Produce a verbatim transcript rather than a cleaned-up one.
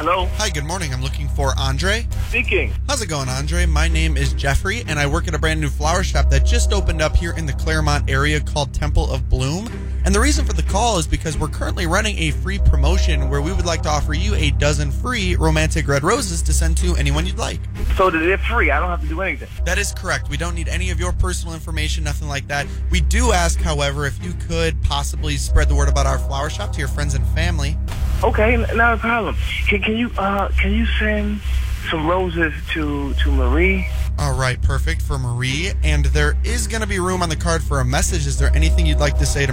Hello? Hi, good morning. I'm looking for Andre. Speaking. How's it going, Andre? My name is Jeffrey, and I work at a brand new flower shop that just opened up here in the Claremont area called Temple of Bloom. And the reason for the call is because we're currently running a free promotion where we would like to offer you a dozen free romantic red roses to send to anyone you'd like. So they're free. I don't have to do anything. That is correct. We don't need any of your personal information, nothing like that. We do ask, however, if you could possibly spread the word about our flower shop to your friends and family. Okay, n- not a problem. Can, can you uh can you send some roses to to Marie? All right, perfect, for Marie. And there is going to be room on the card for a message. Is there anything you'd like to say to